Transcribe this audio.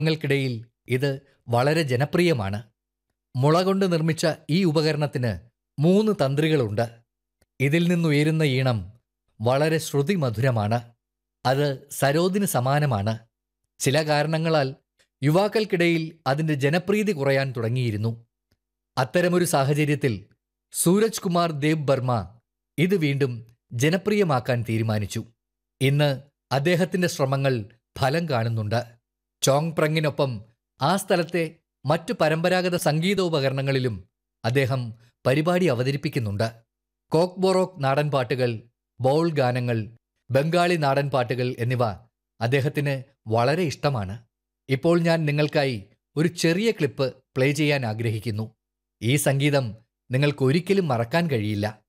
ങ്ങൾക്കിടയിൽ ഇത് വളരെ ജനപ്രിയമാണ്. മുള കൊണ്ട് നിർമ്മിച്ച ഈ ഉപകരണത്തിന് 3 തന്ത്രികളുണ്ട്. ഇതിൽ നിന്നുയരുന്ന ഈണം വളരെ ശ്രുതിമധുരമാണ്. അത് സരോദിന് സമാനമാണ്. ചില കാരണങ്ങളാൽ യുവാക്കൾക്കിടയിൽ അതിൻ്റെ ജനപ്രീതി കുറയാൻ തുടങ്ങിയിരുന്നു. അത്തരമൊരു സാഹചര്യത്തിൽ സൂരജ് കുമാർ ദേബ് ബർമ ഇത് വീണ്ടും ജനപ്രിയമാക്കാൻ തീരുമാനിച്ചു. ഇന്ന് അദ്ദേഹത്തിൻ്റെ ശ്രമങ്ങൾ ഫലം കാണുന്നുണ്ട്. ചോങ് പ്രങ്ങിനൊപ്പം ആ സ്ഥലത്തെ മറ്റു പരമ്പരാഗത സംഗീതോപകരണങ്ങളിലും അദ്ദേഹം പരിപാടി അവതരിപ്പിക്കുന്നുണ്ട്. കോക്ക് ബൊറോക്ക് നാടൻ പാട്ടുകൾ, ബൗൾ ഗാനങ്ങൾ, ബംഗാളി നാടൻ പാട്ടുകൾ എന്നിവ അദ്ദേഹത്തിന് വളരെ ഇഷ്ടമാണ്. ഇപ്പോൾ ഞാൻ നിങ്ങൾക്കായി ഒരു ചെറിയ ക്ലിപ്പ് പ്ലേ ചെയ്യാൻ ആഗ്രഹിക്കുന്നു. ഈ സംഗീതം നിങ്ങൾക്ക് ഒരിക്കലും മറക്കാൻ കഴിയില്ല.